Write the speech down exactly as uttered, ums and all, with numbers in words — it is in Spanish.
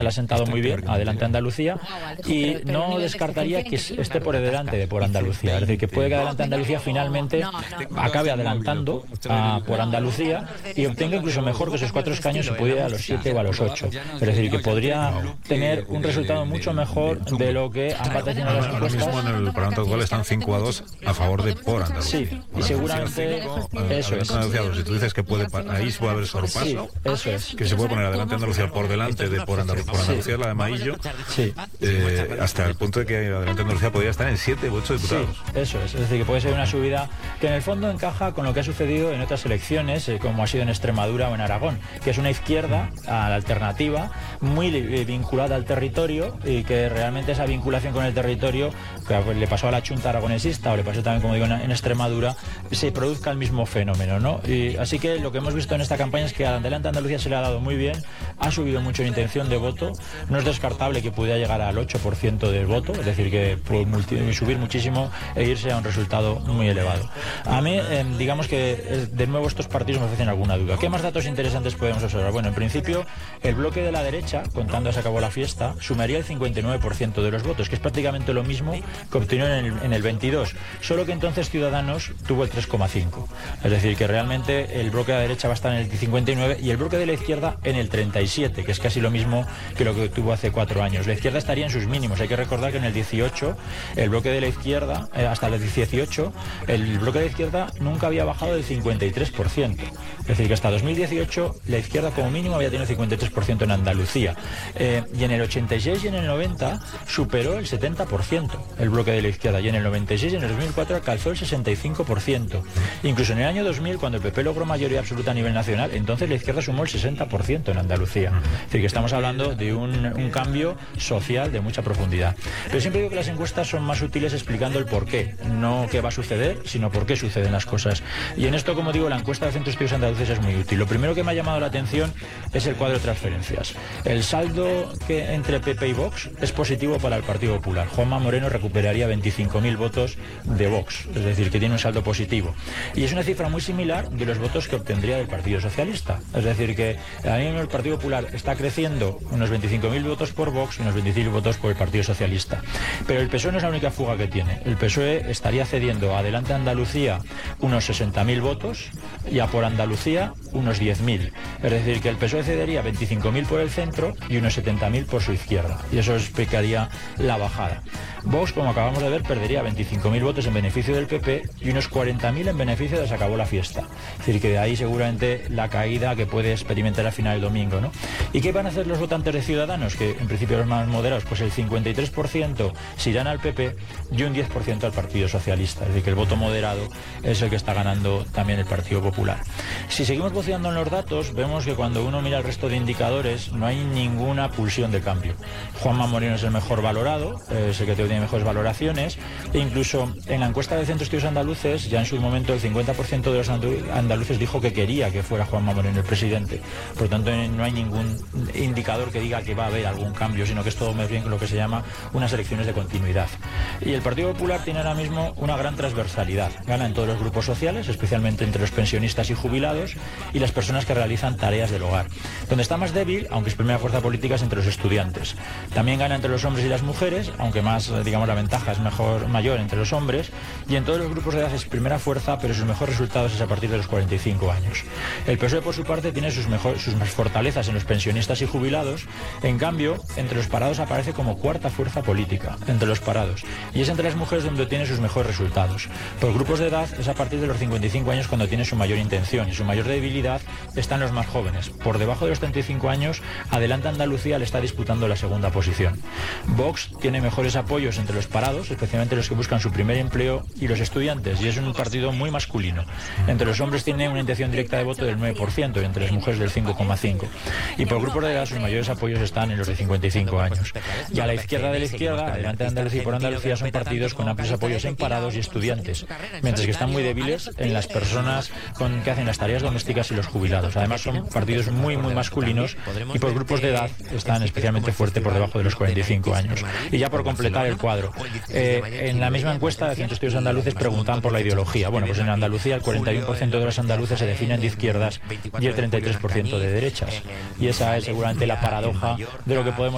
le ha sentado muy bien, Adelante Andalucía, y no descartaría que esté por delante de Por Andalucía. Es decir, que puede que Adelante Andalucía finalmente acabe adelantando a Por Andalucía y obtenga incluso mejor que esos cuatro escaños y pudiera a los siete o a los ocho. Es decir, que podría tener un resultado mucho mejor de lo que han vaticinado las encuestas. Ahora mismo en el Parlamento actual están cinco a dos a favor de Por Andalucía. Sí, y seguramente eso es. Si tú dices que puede, ahí puede haber sorpaso, sí, eso es. Que se puede poner Adelante Andalucía por delante de Por Andalucía, por Andalucía sí. La de Maillo, sí. eh, hasta el punto de que Adelante Andalucía podría estar en siete u ocho diputados. Sí, eso es, es decir, que puede ser una subida que en el fondo encaja con lo que ha sucedido en otras elecciones, eh, como ha sido en Extremadura o en Aragón, que es una izquierda a la alternativa muy eh, vinculada al territorio y que realmente esa vinculación con el territorio, que le pasó a la Chunta aragonesista o le pasó también, como digo, en, en Extremadura, se produzca el mismo fenómeno, ¿no? Y así que lo que hemos visto en esta campaña es que a Adelante Andalucía se le ha dado muy bien, ha subido mucho en intención de voto, no es descartable que pudiera llegar al ocho por ciento del voto, es decir, que puede multi- subir muchísimo e irse a un resultado muy elevado. A mí, eh, digamos que eh, de nuevo estos partidos me ofrecen alguna duda. ¿Qué más datos interesantes podemos observar? Bueno, en principio, el bloque de la derecha, contando se acabó la fiesta, sumaría el cincuenta y nueve por ciento de los votos, que es prácticamente lo mismo que obtenió en el, en el veintidós, solo que entonces Ciudadanos tuvo el tres coma cinco. Es decir, que realmente el bloque de la derecha va a estar en el cincuenta y nueve y el bloque de la izquierda en el treinta y siete, que es casi lo mismo que lo que tuvo hace cuatro años. La izquierda estaría en sus mínimos. Hay que recordar que en el dieciocho, el bloque de la izquierda, eh, hasta el dieciocho, el bloque de la izquierda nunca había bajado del cincuenta y tres por ciento. Es decir, que hasta dos mil dieciocho la izquierda como mínimo había tenido cincuenta y tres por ciento en Andalucía. Eh, y en el ochenta y seis y en el noventa superó el setenta por ciento el bloque de la izquierda. Y en el noventa y seis y en el dos mil cuatro alcanzó el sesenta y cinco por ciento. Incluso en el año dos mil, cuando el P P logró mayoría absoluta a nivel nacional, entonces la izquierda sumó el sesenta por ciento en Andalucía. Es decir, que estamos hablando de un, un cambio social de mucha profundidad. Pero siempre digo que las encuestas son más útiles explicando el por qué, no qué va a suceder, sino por qué suceden las cosas. Y en esto, como digo, la encuesta del Centro de Estudios Andaluces es muy útil. Lo primero que me ha llamado la atención es el cuadro de transferencias. El saldo que entre P P y Vox es positivo para el Partido Popular. Juanma Moreno recuperaría veinticinco mil votos de Vox, es decir, que tiene un saldo positivo. Y es una cifra muy similar de los votos que obtendría del Partido Socialista. Es decir, que ahora mismo el Partido Popular está creciendo unos veinticinco mil votos por Vox y unos veinticinco mil votos por el Partido Socialista. Pero el P S O E no es la única fuga que tiene. El P S O E estaría cediendo a Adelante Andalucía unos sesenta mil votos y a Por Andalucía unos diez mil. Es decir, que el P S O E cedería veinticinco mil por el centro y unos setenta mil por su izquierda. Y eso explicaría la bajada. Vox, como acabamos de ver, perdería veinticinco mil votos en beneficio del P P y unos cuarenta mil en beneficio de Se acabó la fiesta. Es decir, que de ahí seguramente la caída que puede experimentar al final del domingo, ¿no? ¿Y qué van a hacer los votantes de Ciudadanos? Que en principio los más moderados, pues el cincuenta y tres por ciento se irán al P P y un diez por ciento al Partido Socialista. Es decir, que el voto moderado es el que está ganando también el Partido Popular. Si seguimos buceando en los datos, vemos que cuando uno mira el resto de indicadores no hay ninguna pulsión de cambio. Juanma Moreno es el mejor valorado, es el que tiene mejores valoraciones, e incluso en la encuesta del Centro de Estudios Andaluces, ya en su momento el cincuenta por ciento de los andaluces dijo que quería que fuera Juanma Moreno el presidente. Por lo tanto, no hay ningún indicador que diga que va a haber algún cambio, sino que es todo más bien lo que se llama unas elecciones de continuidad. Y el Partido Popular tiene ahora mismo una gran transversalidad. Gana en todos los grupos sociales, especialmente entre los pensionistas y jubilados y las personas que realizan tareas del hogar. Donde está más débil, aunque es primera fuerza política, es entre los estudiantes. También gana entre los hombres y las mujeres, aunque más, digamos, la ventaja es mejor, mayor entre los hombres. Y en todos los grupos de edad es primera fuerza, pero sus mejores resultados es a partir de los cuarenta y cinco años. El P S O E, por su parte, tiene sus, mejor, sus más fortalezas en los pensionistas y jubilados. En cambio, entre los parados aparece como cuarta fuerza política, entre los parados. Y es entre las mujeres donde tiene sus mejores resultados. Por grupos de edad es a partir de los cincuenta y cinco años cuando tiene su mayor intención, y su mayor debilidad está en los más jóvenes. Por debajo de los treinta y cinco años, Adelante Andalucía le está disputando la segunda posición. Vox tiene mejores apoyos entre los parados, especialmente los que buscan su primer empleo, y los estudiantes, y es un partido muy masculino. Entre los hombres tiene una intención directa de voto del nueve por ciento y entre las mujeres del cinco coma cinco por ciento. Y por grupos de edad sus mayores apoyos están en los de cincuenta y cinco años. Y a la izquierda de la izquierda, Adelante Andalucía y Por Andalucía son partidos con amplios apoyos en parados y estudiantes, mientras que están muy débiles en las personas con, que hacen las tareas domésticas y los jubilados. Además son partidos muy muy masculinos y por grupos de edad están especialmente fuerte por debajo de los cuarenta y cinco años. Y ya por completar el cuadro, eh, en la misma encuesta de Centro de Estudios Andaluces preguntaban por la ideología. Bueno, pues en Andalucía el cuarenta y uno por ciento de los andaluces se definen de izquierdas y el treinta y tres por ciento de derechas. Y esa es seguramente la paradoja de lo que podemos